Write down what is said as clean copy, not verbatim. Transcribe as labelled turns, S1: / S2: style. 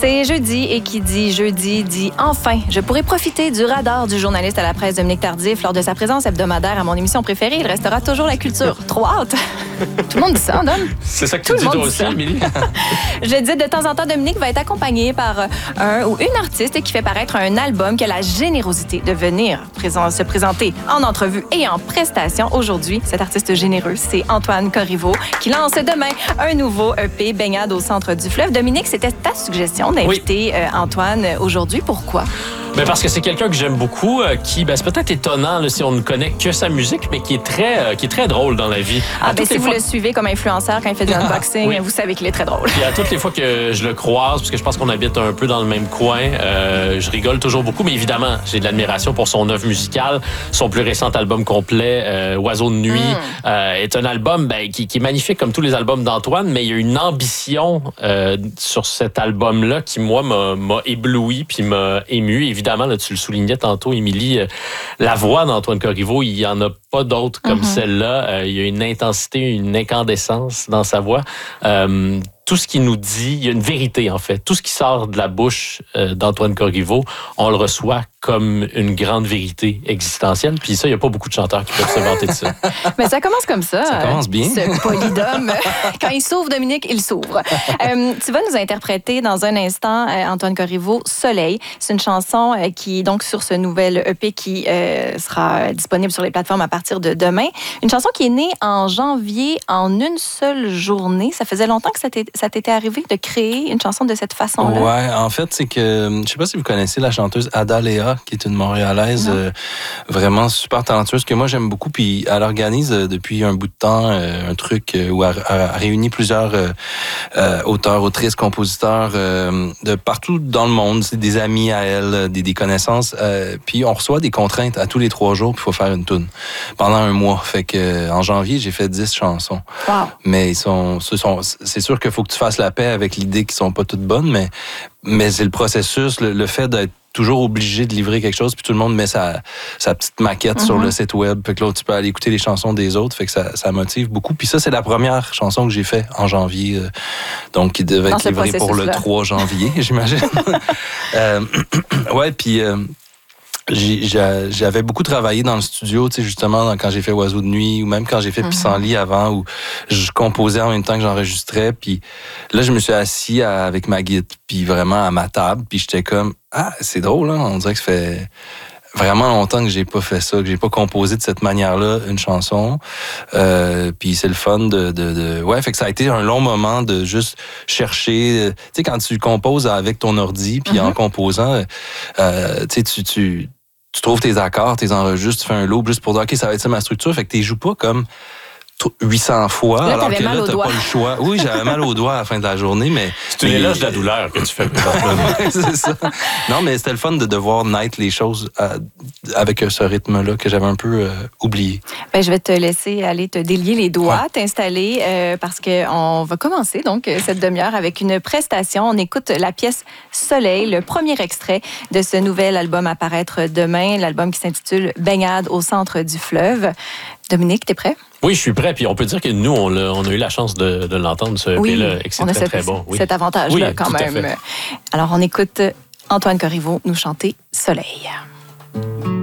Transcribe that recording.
S1: C'est jeudi et qui dit jeudi dit enfin. Je pourrai profiter du radar du journaliste à la presse Dominique Tardif lors de sa présence hebdomadaire à mon émission préférée. Il restera toujours la culture. Trop hâte. Tout le monde dit ça, Dom?
S2: C'est ça que tu dis toi aussi, Émilie?
S1: Je dis de temps en temps, Dominique va être accompagné par un ou une artiste qui fait paraître un album qui a la générosité de venir se présenter en entrevue et en prestation. Aujourd'hui, cet artiste généreux, c'est Antoine Corriveau qui lance demain un nouveau EP, Baignade au centre du fleuve. Dominique, c'était ta suggestion d'inviter Antoine aujourd'hui. Pourquoi?
S2: Ben parce que c'est quelqu'un que j'aime beaucoup, c'est peut-être étonnant là, si on ne connaît que sa musique, mais qui est très drôle dans la vie.
S1: Si vous le suivez comme influenceur quand il fait du unboxing, vous savez qu'il est très drôle.
S2: Puis à toutes les fois que je le croise, parce que je pense qu'on habite un peu dans le même coin, je rigole toujours beaucoup, mais évidemment, j'ai de l'admiration pour son œuvre musicale. Son plus récent album complet, Oiseau de nuit, est un album qui est magnifique comme tous les albums d'Antoine, mais il y a une ambition sur cet album-là qui, moi, m'a ébloui puis m'a ému. Évidemment, là, tu le soulignais tantôt, Émilie, la voix d'Antoine Corriveau, il n'y en a pas d'autres comme celle-là. Il y a une intensité, une incandescence dans sa voix. Tout ce qu'il nous dit, il y a une vérité, en fait. Tout ce qui sort de la bouche d'Antoine Corriveau, on le reçoit comme une grande vérité existentielle. Puis ça, il n'y a pas beaucoup de chanteurs qui peuvent se vanter de ça.
S1: Mais ça commence comme ça.
S3: Ça commence bien.
S1: Ce polydome. Quand il s'ouvre, Dominique, il s'ouvre. Tu vas nous interpréter dans un instant, Antoine Corriveau, Soleil. C'est une chanson qui est donc sur ce nouvel EP qui sera disponible sur les plateformes à partir de demain. Une chanson qui est née en janvier en une seule journée. Ça faisait longtemps que ça t'était arrivé de créer une chanson de cette façon-là?
S3: Ouais, en fait, c'est que, je sais pas si vous connaissez la chanteuse Ada Léa, qui est une Montréalaise vraiment super talentueuse, que moi j'aime beaucoup, puis elle organise depuis un bout de temps un truc où elle réunit plusieurs auteurs, autrices, compositeurs de partout dans le monde. C'est des amis à elle, des connaissances, puis on reçoit des contraintes à tous les 3 jours, puis il faut faire une toune pendant un mois. Fait que en janvier, j'ai fait 10 chansons.
S1: Wow.
S3: Mais c'est sûr qu'il faut que tu fasses la paix avec l'idée qu'ils sont pas toutes bonnes, mais c'est le processus, le fait d'être toujours obligé de livrer quelque chose, puis tout le monde met sa petite maquette sur le site web, fait que là, tu peux aller écouter les chansons des autres, fait que ça motive beaucoup. Puis ça, c'est la première chanson que j'ai faite en janvier, donc qui devait être livrée pour le 3 janvier, j'imagine. Puis... j'avais beaucoup travaillé dans le studio, tu sais, justement, quand j'ai fait Oiseau de nuit, ou même quand j'ai fait Pissenlit avant, où je composais en même temps que j'enregistrais. Puis là, je me suis assis avec ma guitare, puis vraiment à ma table, puis j'étais comme, c'est drôle, hein? On dirait que ça fait vraiment longtemps que j'ai pas fait ça, que j'ai pas composé de cette manière-là une chanson. Puis c'est le fun fait que ça a été un long moment de juste chercher. Tu sais, quand tu composes avec ton ordi, puis en composant, tu trouves tes accords, tes enregistres, tu fais un loop juste pour dire, OK, ça va être ça ma structure. Fait que tu joues pas comme 800 fois,
S1: là,
S3: alors que là, t'as
S1: doigts.
S3: pas le choix. Oui, j'avais mal aux doigts à la fin de la journée, mais...
S2: C'est une éloge de la douleur que tu fais.
S3: C'est ça. Non, mais c'était le fun de devoir naître les choses avec ce rythme-là que j'avais un peu oublié.
S1: Ben, je vais te laisser aller te délier les doigts, t'installer, parce qu'on va commencer donc cette demi-heure avec une prestation. On écoute la pièce Soleil, le premier extrait de ce nouvel album à paraître demain, l'album qui s'intitule Baignade au centre du fleuve. Dominique, t'es prêt?
S2: Oui, je suis prêt. Puis on peut dire que nous, on a eu la chance de l'entendre, ce EP-là, et que c'est très bon. Oui.
S1: Cet avantage-là, quand même.
S2: Fait.
S1: Alors, on écoute Antoine Corriveau nous chanter Soleil.